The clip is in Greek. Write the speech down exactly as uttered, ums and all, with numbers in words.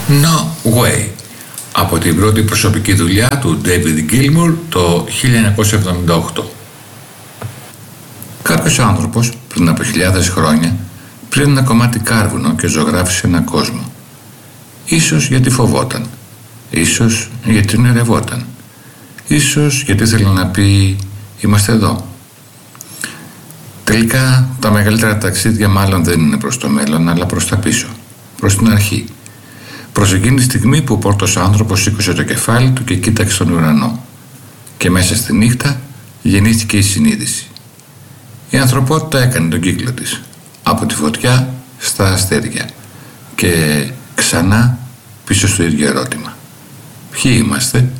No Way, από την πρώτη προσωπική δουλειά του David Gilmour το χίλια εννιακόσια εβδομήντα οκτώ. Κάποιος άνθρωπος πριν από χιλιάδες χρόνια πήρε ένα κομμάτι κάρβουνο και ζωγράφισε έναν κόσμο. Ίσως γιατί φοβόταν, ίσως γιατί ονειρευόταν, ίσως γιατί ήθελε να πει «Είμαστε εδώ». Τελικά τα μεγαλύτερα ταξίδια μάλλον δεν είναι προς το μέλλον, αλλά προς τα πίσω, προς την αρχή. Προς εκείνη τη στιγμή που ο πρώτος άνθρωπος σήκωσε το κεφάλι του και κοίταξε τον ουρανό. Και μέσα στη νύχτα γεννήθηκε η συνείδηση. Η ανθρωπότητα έκανε τον κύκλο της, από τη φωτιά στα αστέρια και ξανά πίσω στο ίδιο ερώτημα. Ποιοι είμαστε?